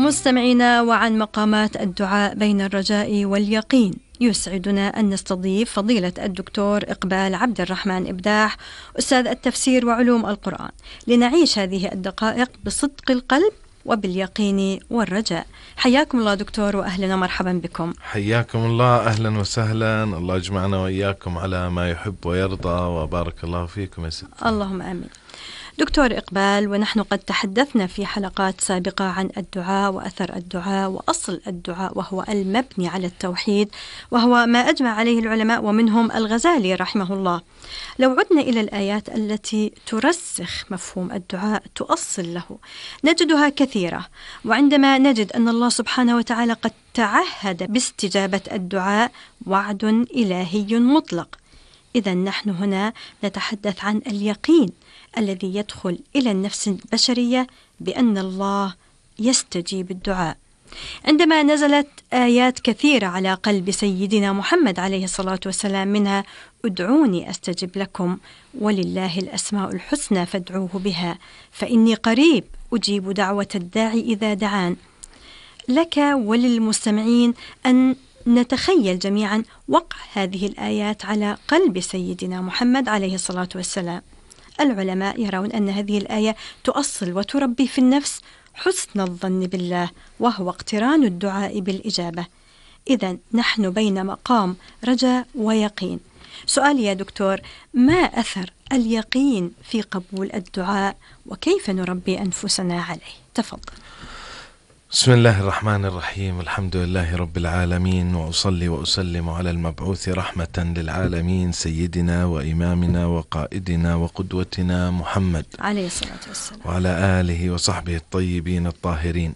مستمعينا، وعن مقامات الدعاء بين الرجاء واليقين، يسعدنا أن نستضيف فضيلة الدكتور إقبال عبد الرحمن إبداح، أستاذ التفسير وعلوم القرآن، لنعيش هذه الدقائق بصدق القلب وباليقين والرجاء. حياكم الله دكتور، وأهلا ومرحبا بكم. حياكم الله، أهلا وسهلا. الله يجمعنا وإياكم على ما يحب ويرضى، وبارك الله فيكم يا ستي. اللهم آمين. دكتور إقبال، ونحن قد تحدثنا في حلقات سابقة عن الدعاء وأثر الدعاء وأصل الدعاء، وهو المبني على التوحيد، وهو ما أجمع عليه العلماء ومنهم الغزالي رحمه الله. لو عدنا إلى الآيات التي ترسخ مفهوم الدعاء، تؤصل له، نجدها كثيرة، وعندما نجد أن الله سبحانه وتعالى قد تعهد باستجابة الدعاء وعد إلهي مطلق، إذا نحن هنا نتحدث عن اليقين الذي يدخل إلى النفس البشرية بأن الله يستجيب الدعاء. عندما نزلت آيات كثيرة على قلب سيدنا محمد عليه الصلاة والسلام، منها ادعوني أستجب لكم ولله الأسماء الحسنى فادعوه بها فإني قريب أجيب دعوة الداعي إذا دعان، لك وللمستمعين أن نتخيل جميعا وقع هذه الآيات على قلب سيدنا محمد عليه الصلاة والسلام. العلماء يرون أن هذه الآية تؤصل وتربي في النفس حسن الظن بالله، وهو اقتران الدعاء بالإجابة. إذن نحن بين مقام رجاء ويقين. سؤالي يا دكتور، ما أثر اليقين في قبول الدعاء، وكيف نربي أنفسنا عليه؟ تفضل. بسم الله الرحمن الرحيم، الحمد لله رب العالمين، وأصلي وأسلم على المبعوث رحمة للعالمين، سيدنا وإمامنا وقائدنا وقدوتنا محمد عليه الصلاة والسلام، وعلى آله وصحبه الطيبين الطاهرين.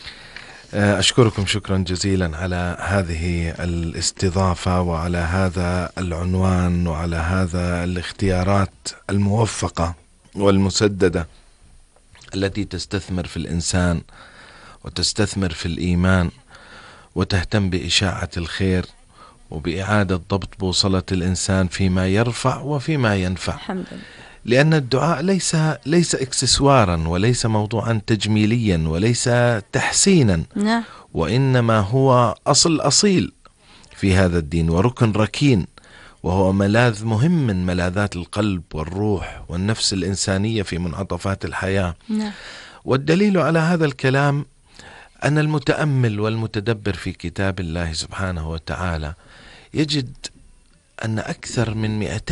أشكركم شكرا جزيلا على هذه الاستضافة وعلى هذا العنوان وعلى هذا الاختيارات الموفقة والمسددة التي تستثمر في الإنسان وتستثمر في الإيمان وتهتم بإشاعة الخير وبإعادة ضبط بوصلة الإنسان فيما يرفع وفيما ينفع. الحمد لله. لأن الدعاء ليس إكسسوارا، وليس موضوعا تجميليا، وليس تحسينا، وإنما هو أصل أصيل في هذا الدين، وركن ركين، وهو ملاذ مهم من ملاذات القلب والروح والنفس الإنسانية في منعطفات الحياة. والدليل على هذا الكلام أن المتأمل والمتدبر في كتاب الله سبحانه وتعالى يجد أن أكثر من 200